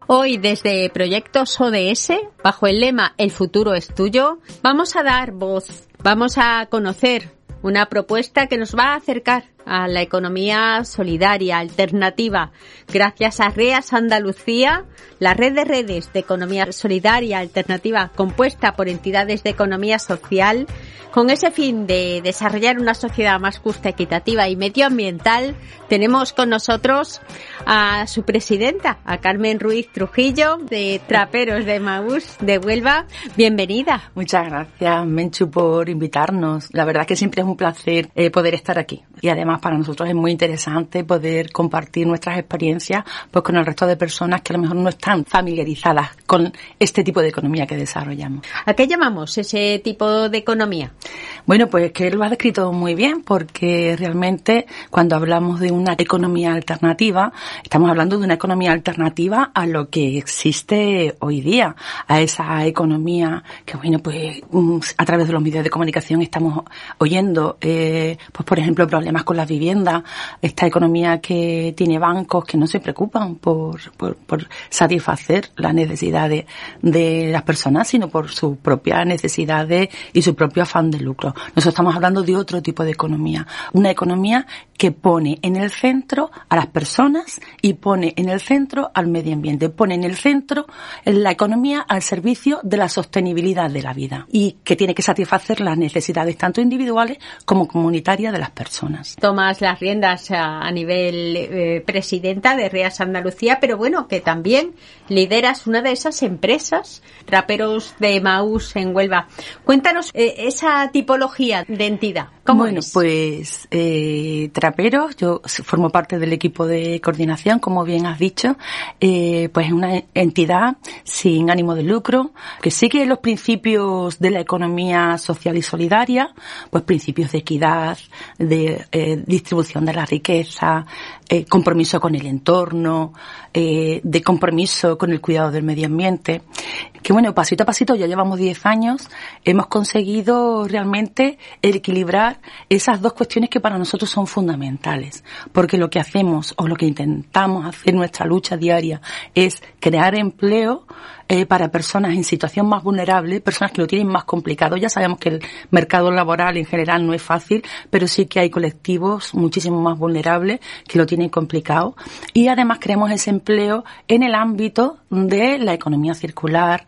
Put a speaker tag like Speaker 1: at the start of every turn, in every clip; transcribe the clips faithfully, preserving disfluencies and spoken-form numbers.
Speaker 1: Hoy, desde Proyectos O D S, bajo el lema El futuro es tuyo, vamos a dar voz, vamos a conocer una propuesta que nos va a acercar a la economía solidaria, alternativa, gracias a REAS Andalucía, la red de redes de economía solidaria alternativa compuesta por entidades de economía social, con ese fin de desarrollar una sociedad más justa, equitativa y medioambiental. Tenemos con nosotros a su presidenta, a Carmen Ruiz Trujillo, de Traperos de Emaús de Huelva. Bienvenida.
Speaker 2: Muchas gracias, Menchu, por invitarnos. La verdad que siempre es un placer eh, poder estar aquí. Y además para nosotros es muy interesante poder compartir nuestras experiencias pues con el resto de personas que a lo mejor no están familiarizadas con este tipo de economía que desarrollamos.
Speaker 1: ¿A qué llamamos ese tipo de economía?
Speaker 2: Bueno, pues que él lo ha descrito muy bien, porque realmente cuando hablamos de una economía alternativa, estamos hablando de una economía alternativa a lo que existe hoy día, a esa economía que, bueno, pues a través de los medios de comunicación estamos oyendo, eh, pues por ejemplo, problemas con la vivienda, esta economía que tiene bancos que no se preocupan por, por, por satisfacer las necesidades de las personas, sino por sus propias necesidades y su propio afán de lucro. Nosotros estamos hablando de otro tipo de economía, una economía que pone en el centro a las personas y pone en el centro al medio ambiente, pone en el centro la economía al servicio de la sostenibilidad de la vida y que tiene que satisfacer las necesidades tanto individuales como comunitarias de las personas.
Speaker 1: Tomas las riendas a, a nivel eh, presidenta de REAS Andalucía, pero bueno, que también lideras una de esas empresas, Traperos de Emaús en Huelva. Cuéntanos eh, esa tipología de entidad. ¿Cómo
Speaker 2: bueno,
Speaker 1: es?
Speaker 2: pues eh, Traperos, yo formo parte del equipo de coordinación, como bien has dicho, eh, pues es una entidad sin ánimo de lucro, que sigue los principios de la economía social y solidaria, pues principios de equidad, de eh, distribución de la riqueza, eh, compromiso con el entorno, eh, de compromiso con el cuidado del medio ambiente, que bueno, pasito a pasito, ya llevamos diez años, hemos conseguido realmente el equilibrar esas dos cuestiones que para nosotros son fundamentales, porque lo que hacemos o lo que intentamos hacer en nuestra lucha diaria es crear empleo eh, para personas en situación más vulnerable, personas que lo tienen más complicado. Ya sabemos que el mercado laboral en general no es fácil, pero sí que hay colectivos muchísimo más vulnerables que lo tienen complicado, y además creamos ese empleo en el ámbito de la economía circular,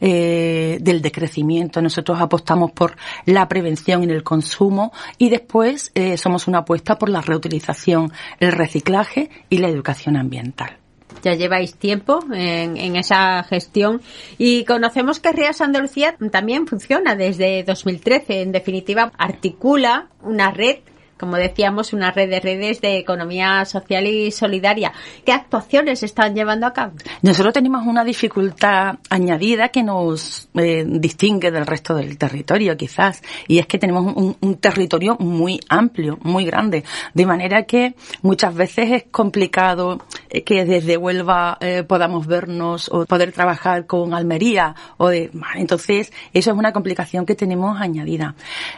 Speaker 2: eh, del decrecimiento. Nosotros apostamos por la prevención en el consumo y después eh, somos una apuesta por la reutilización, el reciclaje y la educación ambiental.
Speaker 1: Ya lleváis tiempo en, en esa gestión y conocemos que REAS Andalucía también funciona desde dos mil trece. En definitiva, articula una red, como decíamos, una red de redes de economía social y solidaria. ¿Qué actuaciones están llevando a cabo?
Speaker 2: Nosotros tenemos una dificultad añadida que nos eh, distingue del resto del territorio, quizás, y es que tenemos un, un territorio muy amplio, muy grande, de manera que muchas veces es complicado eh, que desde Huelva eh, podamos vernos o poder trabajar con Almería, o de, entonces eso es una complicación que tenemos añadida.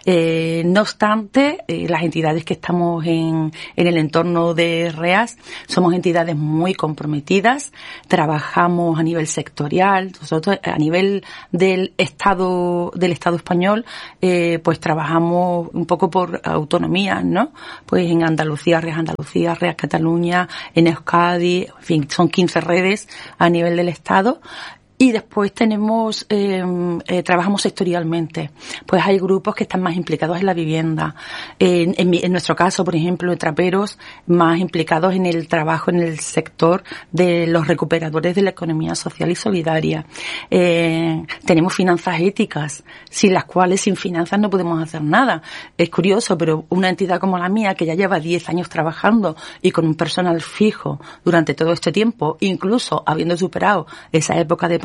Speaker 2: Eh, no obstante, eh, las entidades que estamos en, en el entorno de REAS somos entidades muy comprometidas, trabajamos a nivel sectorial, nosotros a nivel del Estado del Estado español, eh, pues trabajamos un poco por autonomía, ¿no? Pues en Andalucía, REAS Andalucía, REAS Cataluña, en Euskadi, en fin, son quince redes a nivel del Estado. Y después tenemos, eh, eh, trabajamos sectorialmente. Pues hay grupos que están más implicados en la vivienda. En, en, en nuestro caso, por ejemplo, de Traperos, más implicados en el trabajo en el sector de los recuperadores de la economía social y solidaria. Eh, tenemos finanzas éticas, sin las cuales sin finanzas no podemos hacer nada. Es curioso, pero una entidad como la mía, que ya lleva diez años trabajando y con un personal fijo durante todo este tiempo, incluso habiendo superado esa época de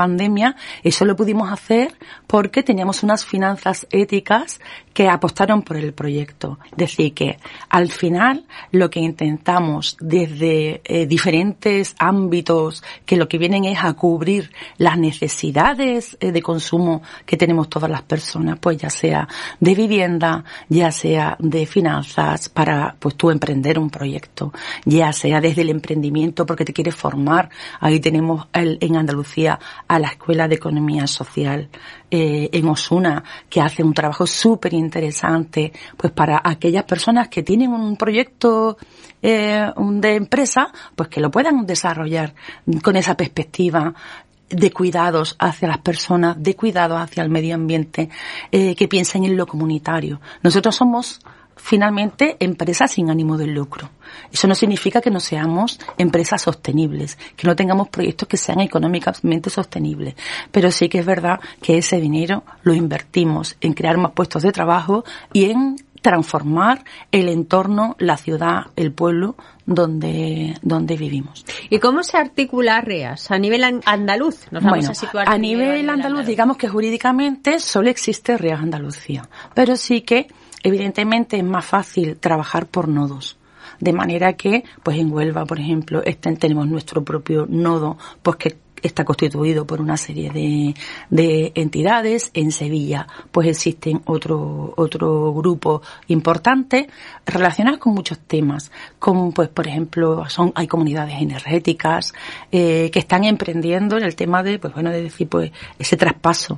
Speaker 2: pandemia, eso lo pudimos hacer porque teníamos unas finanzas éticas que apostaron por el proyecto. Es decir, que al final lo que intentamos desde eh, diferentes ámbitos, que lo que vienen es a cubrir las necesidades eh, de consumo que tenemos todas las personas, pues ya sea de vivienda, ya sea de finanzas para pues tú emprender un proyecto, ya sea desde el emprendimiento porque te quieres formar. Ahí tenemos el, en Andalucía a la Escuela de Economía Social eh, en Osuna, que hace un trabajo súper interesante pues para aquellas personas que tienen un proyecto eh, de empresa, pues que lo puedan desarrollar con esa perspectiva de cuidados hacia las personas, de cuidados hacia el medio ambiente, eh, que piensen en lo comunitario. Nosotros somos finalmente empresas sin ánimo de lucro. Eso no significa que no seamos empresas sostenibles, que no tengamos proyectos que sean económicamente sostenibles, pero sí que es verdad que ese dinero lo invertimos en crear más puestos de trabajo y en transformar el entorno, la ciudad, el pueblo donde donde vivimos.
Speaker 1: ¿Y cómo se articula REAS a nivel andaluz? Nos vamos
Speaker 2: bueno,
Speaker 1: a situar
Speaker 2: a nivel, a nivel andaluz, andaluz, digamos que jurídicamente solo existe REAS Andalucía, pero sí que evidentemente es más fácil trabajar por nodos. De manera que, pues en Huelva, por ejemplo, este, tenemos nuestro propio nodo, pues que está constituido por una serie de, de entidades. En Sevilla, pues existen otro, otro grupo importante relacionados con muchos temas, como pues, por ejemplo, son, hay comunidades energéticas, eh, que están emprendiendo en el tema de, pues bueno, de decir, pues, ese traspaso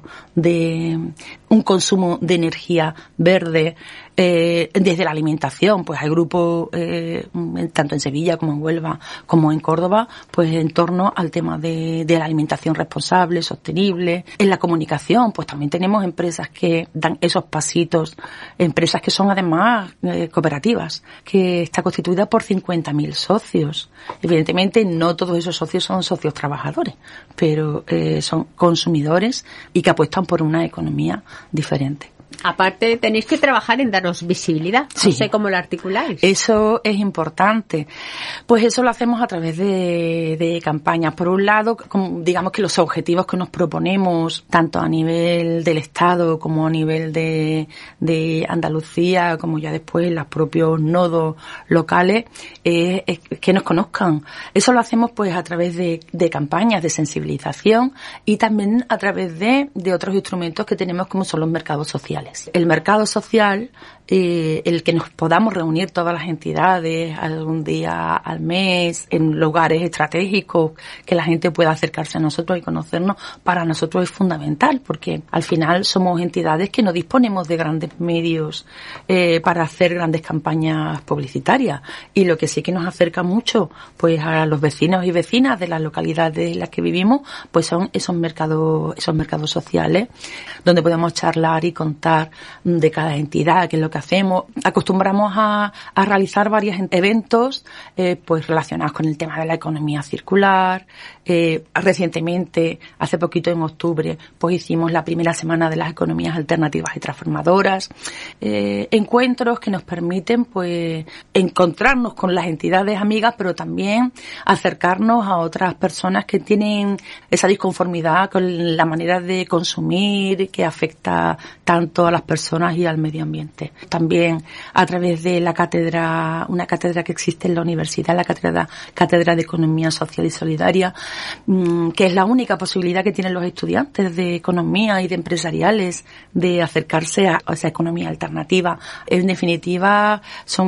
Speaker 2: de un consumo de energía verde, eh, desde la alimentación, pues hay grupos, eh, tanto en Sevilla como en Huelva, como en Córdoba, pues en torno al tema de, de la alimentación responsable, sostenible. En la comunicación, pues también tenemos empresas que dan esos pasitos, empresas que son además eh, cooperativas, que está constituida por cincuenta mil socios. Evidentemente no todos esos socios son socios trabajadores, pero eh, son consumidores y que apuestan por una economía diferente.
Speaker 1: Aparte, tenéis que trabajar en daros visibilidad.
Speaker 2: Sí.
Speaker 1: No sé cómo lo articuláis.
Speaker 2: Eso es importante. Pues eso lo hacemos a través de, de campañas. Por un lado, como, digamos que los objetivos que nos proponemos, tanto a nivel del Estado como a nivel de, de Andalucía, como ya después los propios nodos locales, eh, es que nos conozcan. Eso lo hacemos pues a través de, de campañas de sensibilización y también a través de, de otros instrumentos que tenemos como son los mercados sociales. El mercado social, eh, el que nos podamos reunir todas las entidades algún día al mes en lugares estratégicos, que la gente pueda acercarse a nosotros y conocernos, para nosotros es fundamental, porque al final somos entidades que no disponemos de grandes medios eh, para hacer grandes campañas publicitarias, y lo que sí que nos acerca mucho pues a los vecinos y vecinas de las localidades en las que vivimos, pues son esos mercados, esos mercados sociales donde podemos charlar y contar de cada entidad, qué es lo que hacemos. Acostumbramos a, a realizar varios eventos eh, pues relacionados con el tema de la economía circular. Eh, recientemente, hace poquito en octubre, pues hicimos la primera semana de las economías alternativas y transformadoras. Eh, encuentros que nos permiten pues encontrarnos con las entidades amigas, pero también acercarnos a otras personas que tienen esa disconformidad con la manera de consumir que afecta tanto a las personas y al medio ambiente. También a través de la cátedra, una cátedra que existe en la universidad, la cátedra, cátedra de Economía Social y Solidaria, mmm, que es la única posibilidad que tienen los estudiantes de economía y de empresariales de acercarse a, a esa economía alternativa. En definitiva,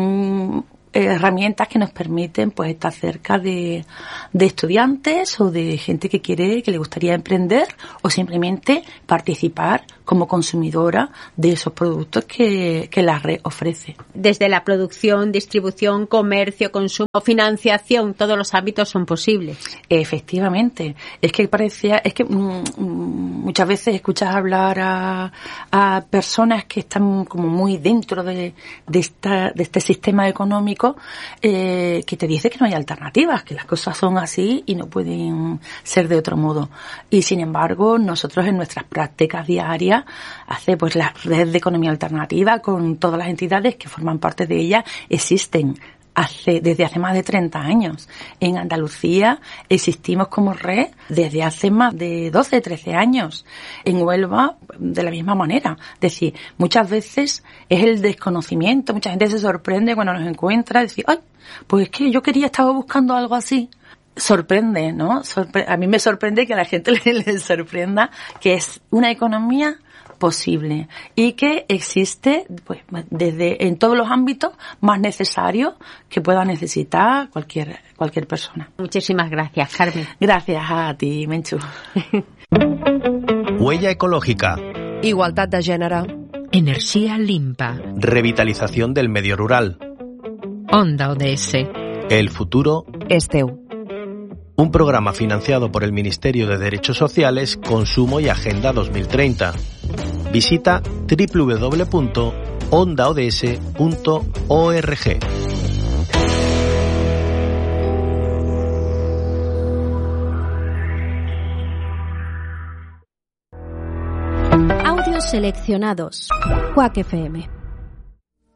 Speaker 2: son herramientas que nos permiten pues estar cerca de, de estudiantes o de gente que quiere, que le gustaría emprender o simplemente participar como consumidora de esos productos que, que la red ofrece.
Speaker 1: Desde la producción, distribución, comercio, consumo, financiación, todos los ámbitos son posibles.
Speaker 2: Efectivamente. Es que parecía, es que mm, muchas veces escuchas hablar a, a personas que están como muy dentro de, de esta, de este sistema económico, eh, que te dice que no hay alternativas, que las cosas son así y no pueden ser de otro modo. Y sin embargo, nosotros en nuestras prácticas diarias, hace pues la red de economía alternativa con todas las entidades que forman parte de ella, existen hace, desde hace más de treinta años. En Andalucía existimos como red desde hace más de doce, trece años. En Huelva, de la misma manera. Es decir, muchas veces es el desconocimiento, mucha gente se sorprende cuando nos encuentra, decir, ay, pues es que yo quería, estaba buscando algo así. Sorprende, ¿no? Sorpre- a mí me sorprende que a la gente le, le sorprenda que es una economía posible y que existe pues desde en todos los ámbitos más necesarios que pueda necesitar cualquier cualquier persona.
Speaker 1: Muchísimas gracias, Carmen.
Speaker 2: Gracias a ti, Menchu.
Speaker 3: Huella ecológica.
Speaker 4: Igualtat de gènere.
Speaker 5: Energía limpa.
Speaker 3: Revitalización del medio rural.
Speaker 5: Onda O D S.
Speaker 3: El futuro
Speaker 4: És teu.
Speaker 3: Un programa financiado por el Ministerio de Derechos Sociales, Consumo y Agenda dos mil treinta. Visita doble u doble u doble u punto onda o d s punto org.
Speaker 6: Audios seleccionados. Quack F M.